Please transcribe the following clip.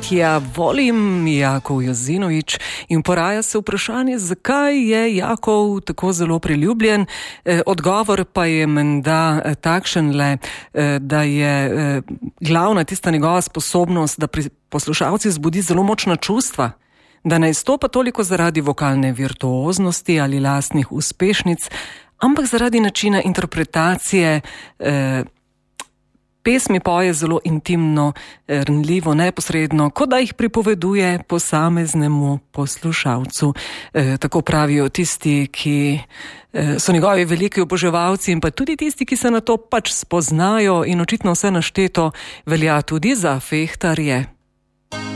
Ja, volim Jakov Jozinovič in poraja se vprašanje, zakaj je Jakov tako zelo priljubljen. Odgovor pa je menda takšenle, da je glavna tista njegova sposobnost, da pri poslušalcih zbudi zelo močna čustva, da ne izstopa toliko zaradi vokalne virtuoznosti ali lastnih uspešnic, ampak zaradi načina interpretacije. Pesmi poje zelo intimno, rnljivo, neposredno, kot da jih pripoveduje posameznemu poslušalcu. Tako pravijo tisti, ki so njegovi veliki oboževalci in pa tudi tisti, ki se na to pač spoznajo in očitno vse našteto velja tudi za Fehtarje.